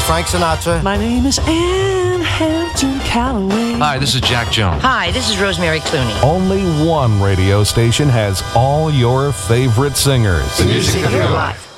Frank Sinatra. My name is Anne Hampton Calloway. Hi, this is Jack Jones. Hi, this is Rosemary Clooney. Only one radio station has all your favorite singers. The music of your life.